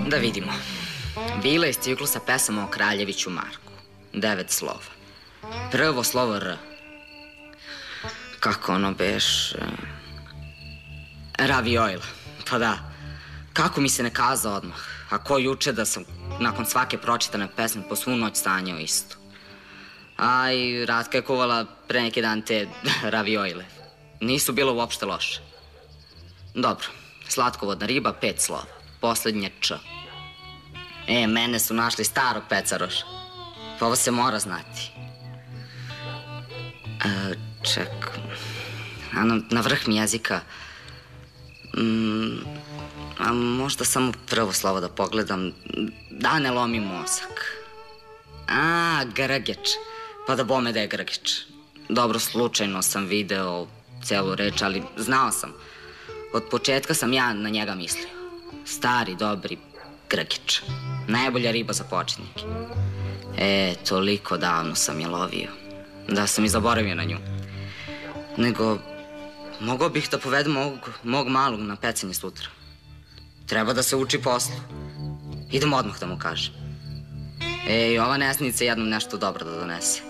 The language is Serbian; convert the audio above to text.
Da vidimo. Vila iz ciklusa pesama o Kraljeviću Marku. 9 slova. Prvo slovo R. Kako ono beš... Raviojla. Pa da. Kako mi se ne kaza odmah. A ko juče da sam nakon svake pročitane pesme po svu noć sanjao isto. A i Ratka je kuvala pre neki dan te raviojle. Nisu bilo uopšte loše. Dobro. Slatkovodna riba, 5 slova. Poslednje Č. Mene su našli starog pecaroša. Pa ovo se mora znati. Ček. Na vrh mi jezika... A možda samo prvo slovo da pogledam. Da ne lomi mozak. Grgeč. Pa da bome da je grgeč. Dobro, slučajno sam video celu reč, ali znao sam. Od početka sam ja na njega mislio. Stari, dobri grgeč. Najbolja riba za početnike. Toliko davno sam je lovio. Da sam i zaboravio na nju. Nego, mogao bih da povedem mog malog na pecanje sutra. Treba da se uči poslu. Idem odmah da mu kažem. Ova nesnica jednom nešto dobro da donese.